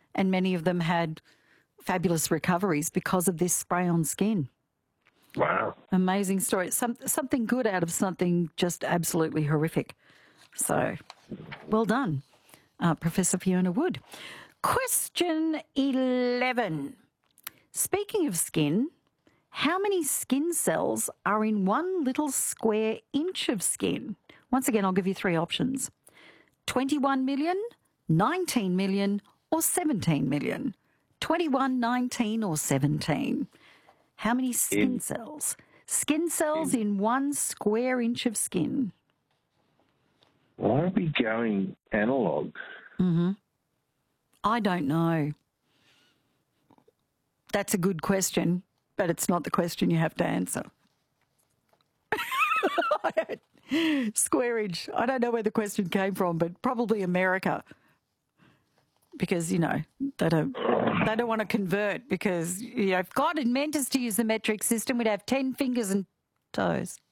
and many of them had fabulous recoveries because of this spray-on skin. Wow. Amazing story. Something good out of something just absolutely horrific. So, well done, Professor Fiona Wood. Question 11. Speaking of skin, how many skin cells are in one little square inch of skin? Once again, I'll give you three options. 21 million, 19 million, or 17 million? 21, 19, or 17? How many skin cells? Skin cells in one square inch of skin. Why are we going analogue? I don't know. That's a good question, but it's not the question you have to answer. Square inch. I don't know where the question came from, but probably America. Because, you know, they don't want to convert because, you know, if God had meant us to use the metric system, we'd have 10 fingers and toes.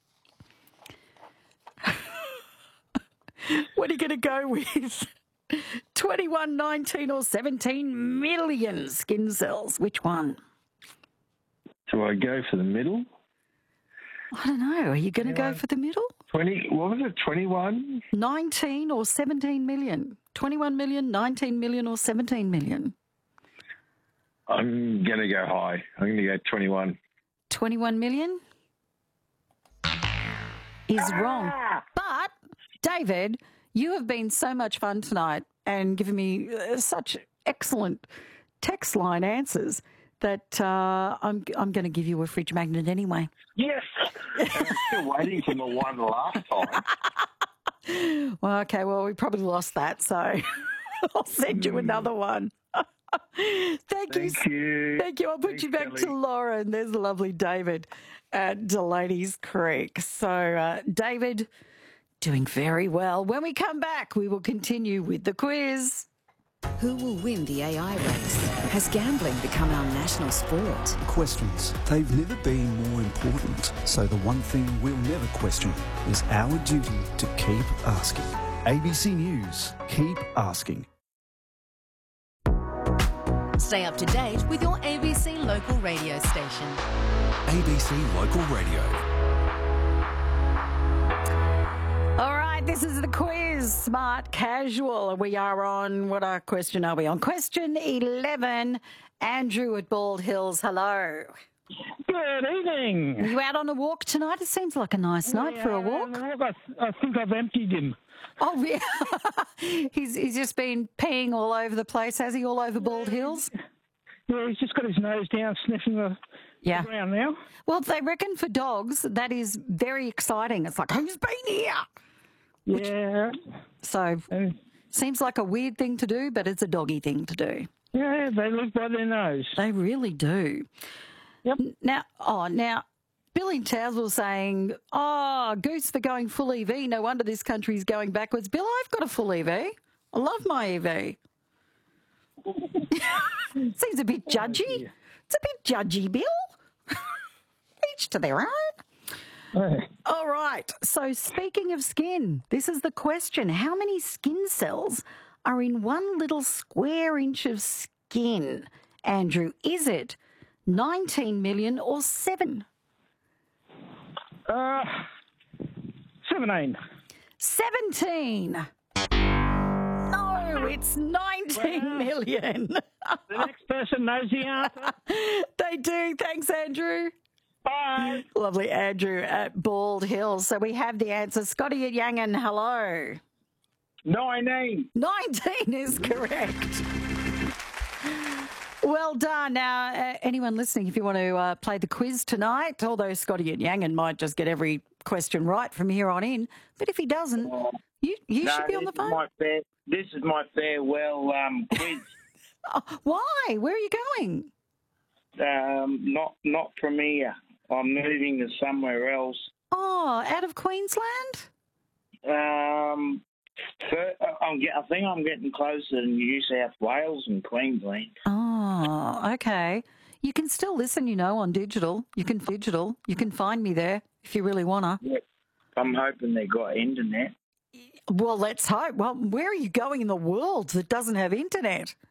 What are you going to go with? 21, 19 or 17 million skin cells? Which one? Do I go for the middle? I don't know. Are you going to go for the middle? 20, what was it, 21? 19 or 17 million? 21 million, 19 million or 17 million? I'm going to go high. I'm going to go 21. 21 million is wrong. But, David, you have been so much fun tonight and given me such excellent text line answers that I'm going to give you a fridge magnet anyway. Yes. And I'm still waiting for the one last time. Well, okay, well, we probably lost that, so I'll send you another one. Thank you. Thank you. I'll put you back to Laura, and there's the lovely David at Delaney's Creek. So, David, doing very well. When we come back, we will continue with the quiz. Who will win the AI race? Has gambling become our national sport? Questions. They've never been more important. So the one thing we'll never question is our duty to keep asking. ABC News. Keep asking. Stay up to date with your ABC local radio station. ABC Local Radio. All right, this is the quiz, Smart Casual. We are on, what question are we on? Question 11. Andrew at Bald Hills, hello. Good evening. Are you out on a walk tonight? It seems like a nice night for a walk. I think I've emptied him. Oh, yeah. He's just been peeing all over the place, has he, all over Bald Hills? Yeah, he's just got his nose down, sniffing the ground now. Well, they reckon for dogs, that is very exciting. It's like, who's been here? Yeah. So, seems like a weird thing to do, but it's a doggy thing to do. Yeah, they live by their nose. They really do. Yep. Now, Bill in Townsville saying, Goose for going full EV. No wonder this country's going backwards. Bill, I've got a full EV. I love my EV. Seems a bit judgy. It's a bit judgy, Bill. Each to their own. All right. So speaking of skin, this is the question. How many skin cells are in one little square inch of skin? Andrew, is it 19 million or 7? 17. 17. No, it's 19 million. The next person knows the answer. They do. Thanks, Andrew. Bye. Lovely Andrew at Bald Hills. So we have the answer. Scotty at Yangon, hello. 19. 19 is correct. Well done. Now, anyone listening, if you want to play the quiz tonight, although Scotty at Yangon might just get every question right from here on in, but if he doesn't, you should be on the phone. This is my farewell quiz. Why? Where are you going? Not from here. I'm moving to somewhere else. Oh, out of Queensland? I think I'm getting closer to New South Wales and Queensland. Oh, okay. You can still listen, on digital. You can find me there if you really wanna. Yep. I'm hoping they got internet. Well, let's hope. Well, where are you going in the world that doesn't have internet?